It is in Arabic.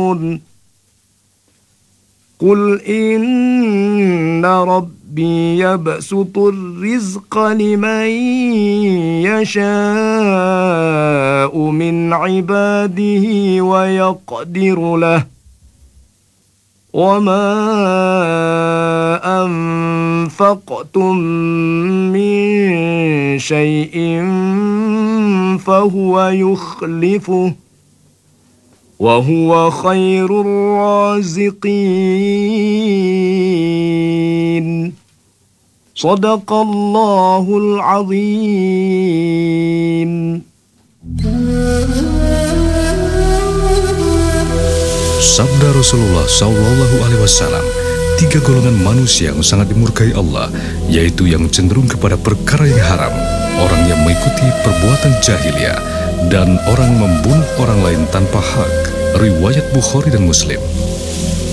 يعلمون قل إن ربي يبسط الرزق لمن يشاء من عباده ويقدر له وما أنفقتم من شيء فهو يخلفه وهو خير الرازقين صدق الله العظيم. Sabda Rasulullah SAW, 3 golongan manusia yang sangat dimurkai Allah, yaitu yang cenderung kepada perkara yang haram, orang yang mengikuti perbuatan jahiliyah, dan orang membunuh orang lain tanpa hak. Riwayat Bukhari dan Muslim.